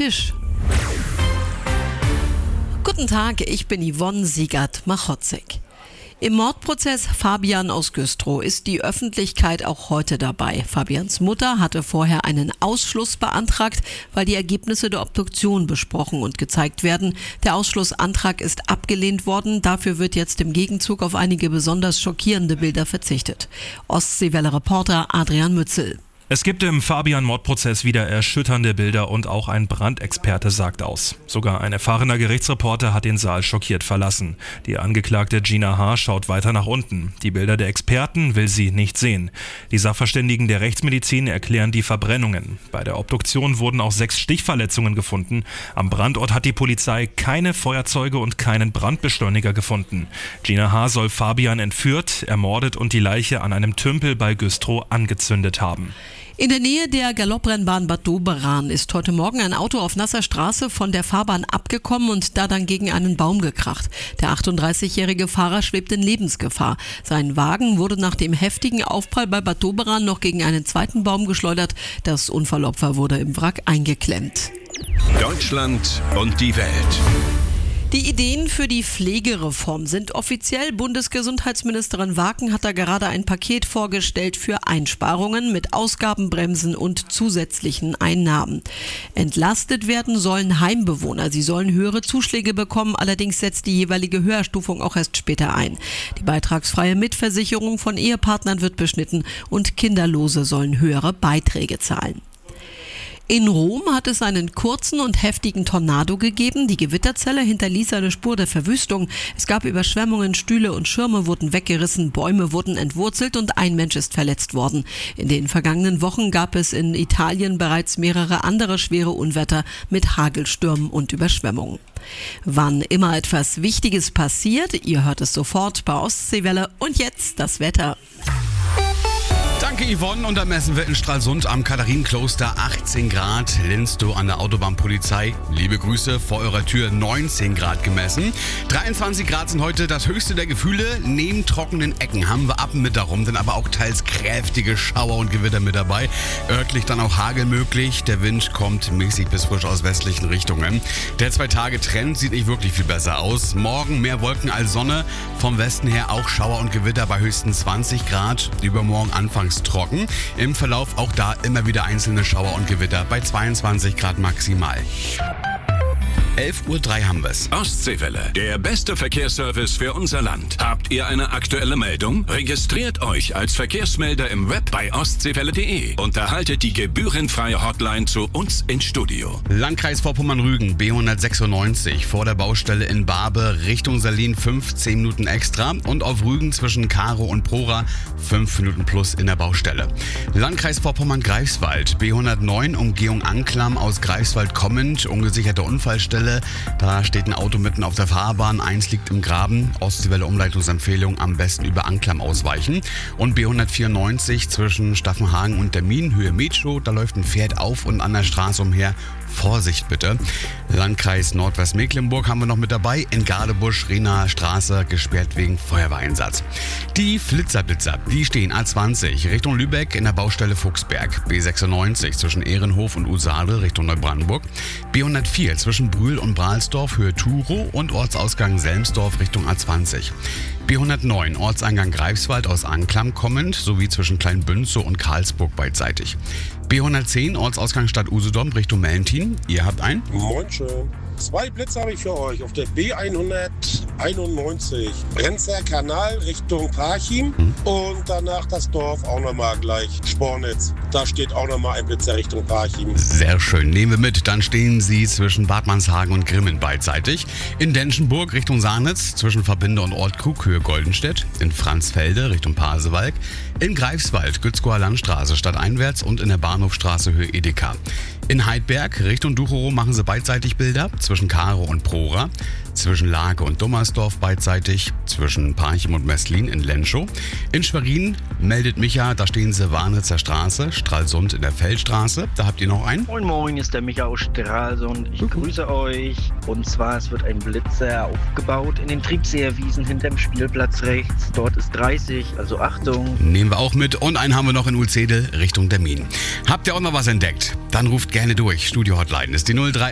Tisch. Guten Tag, ich bin Yvonne Siegert-Machotzek. Im Mordprozess Fabian aus Güstrow ist die Öffentlichkeit auch heute dabei. Fabians Mutter hatte vorher einen Ausschluss beantragt, weil die Ergebnisse der Obduktion besprochen und gezeigt werden. Der Ausschlussantrag ist abgelehnt worden. Dafür wird jetzt im Gegenzug auf einige besonders schockierende Bilder verzichtet. Ostseewelle-Reporter Adrian Mützel. Es gibt im Fabian-Mordprozess wieder erschütternde Bilder und auch ein Brandexperte sagt aus. Sogar ein erfahrener Gerichtsreporter hat den Saal schockiert verlassen. Die Angeklagte Gina H. schaut weiter nach unten. Die Bilder der Experten will sie nicht sehen. Die Sachverständigen der Rechtsmedizin erklären die Verbrennungen. Bei der Obduktion wurden auch 6 Stichverletzungen gefunden. Am Brandort hat die Polizei keine Feuerzeuge und keinen Brandbeschleuniger gefunden. Gina H. soll Fabian entführt, ermordet und die Leiche an einem Tümpel bei Güstrow angezündet haben. In der Nähe der Galopprennbahn Bad Doberan ist heute Morgen ein Auto auf nasser Straße von der Fahrbahn abgekommen und da dann gegen einen Baum gekracht. Der 38-jährige Fahrer schwebt in Lebensgefahr. Sein Wagen wurde nach dem heftigen Aufprall bei Bad Doberan noch gegen einen zweiten Baum geschleudert. Das Unfallopfer wurde im Wrack eingeklemmt. Deutschland und die Welt. Die Ideen für die Pflegereform sind offiziell. Bundesgesundheitsministerin Waken hat da gerade ein Paket vorgestellt für Einsparungen mit Ausgabenbremsen und zusätzlichen Einnahmen. Entlastet werden sollen Heimbewohner. Sie sollen höhere Zuschläge bekommen, allerdings setzt die jeweilige Höherstufung auch erst später ein. Die beitragsfreie Mitversicherung von Ehepartnern wird beschnitten und Kinderlose sollen höhere Beiträge zahlen. In Rom hat es einen kurzen und heftigen Tornado gegeben. Die Gewitterzelle hinterließ eine Spur der Verwüstung. Es gab Überschwemmungen, Stühle und Schirme wurden weggerissen, Bäume wurden entwurzelt und ein Mensch ist verletzt worden. In den vergangenen Wochen gab es in Italien bereits mehrere andere schwere Unwetter mit Hagelstürmen und Überschwemmungen. Wann immer etwas Wichtiges passiert, ihr hört es sofort bei Ostseewelle. Und jetzt das Wetter. Danke Yvonne, und da messen wir in Stralsund am Katharinenkloster 18 Grad, Linstow an der Autobahnpolizei, liebe Grüße, vor eurer Tür 19 Grad gemessen. 23 Grad sind heute das höchste der Gefühle. Neben trockenen Ecken haben wir ab Mittag rum, dann aber auch teils kräftige Schauer und Gewitter mit dabei. Örtlich dann auch Hagel möglich. Der Wind kommt mäßig bis frisch aus westlichen Richtungen. Der 2-Tage-Trend sieht nicht wirklich viel besser aus. Morgen mehr Wolken als Sonne. Vom Westen her auch Schauer und Gewitter bei höchstens 20 Grad. Übermorgen anfangs trocken. Im Verlauf auch da immer wieder einzelne Schauer und Gewitter bei 22 Grad maximal. 11:03 Uhr haben wir's. Ostseewelle, der beste Verkehrsservice für unser Land. Habt ihr eine aktuelle Meldung? Registriert euch als Verkehrsmelder im Web bei ostseewelle.de und erhaltet die gebührenfreie Hotline zu uns ins Studio. Landkreis Vorpommern-Rügen, B196, vor der Baustelle in Barbe, Richtung Salin 15 Minuten extra und auf Rügen zwischen Karo und Prora 5 Minuten plus in der Baustelle. Landkreis Vorpommern-Greifswald, B109, Umgehung Anklam aus Greifswald kommend, ungesicherte Unfallstelle. Da steht ein Auto mitten auf der Fahrbahn, eins liegt im Graben. Ostseewelle Umleitungsempfehlung, am besten über Anklam ausweichen. Und B194 zwischen Staffenhagen und Termin, Höhe Metro, da läuft ein Pferd auf und an der Straße umher. Vorsicht bitte. Landkreis Nordwestmecklenburg haben wir noch mit dabei. In Gardebusch, Rienaer Straße, gesperrt wegen Feuerwehreinsatz. Die Flitzerblitzer, die stehen A20 Richtung Lübeck in der Baustelle Fuchsberg. B96 zwischen Ehrenhof und Usadel Richtung Neubrandenburg. B104 zwischen Brühl und Brahlsdorf, Höhe Turow und Ortsausgang Selmsdorf Richtung A20. B109 Ortseingang Greifswald aus Anklam kommend, sowie zwischen Kleinbünzow und Karlsburg beidseitig. B110 Ortsausgang Stadt Usedom Richtung Mellentin. Ihr habt einen? Moin schön. 2 Blitze habe ich für euch auf der B191 Brenzer Kanal Richtung Parchim und danach das Dorf auch nochmal gleich Spornitz. Da steht auch nochmal ein Blitzer Richtung Parchim. Sehr schön, nehmen wir mit. Dann stehen sie zwischen Bad Manshagen und Grimmen beidseitig. In Denschenburg Richtung Sahnitz zwischen Verbinde und Ortkrug Höhe Goldenstedt. In Franzfelde Richtung Pasewalk. In Greifswald Gützkower Landstraße stadteinwärts und in der Bahnhofstraße Höhe Edeka. In Heidberg Richtung Ducherow machen sie beidseitig Bilder zwischen Karo und Prora, zwischen Lage und Dummersdorf beidseitig, zwischen Parchim und Messlin in Lenschow. In Schwerin meldet Micha, da stehen sie Warnitzer Straße, Stralsund in der Feldstraße. Da habt ihr noch einen. Moin Moin, hier ist der Micha aus Stralsund. Ich grüße euch. Und zwar, es wird ein Blitzer aufgebaut in den Triebseherwiesen hinterm Spielplatz rechts. Dort ist 30, also Achtung. Nehmen wir auch mit. Und einen haben wir noch in Ulzedel Richtung Termin. Habt ihr auch noch was entdeckt? Dann ruft gerne durch. Studio Hotline ist die 03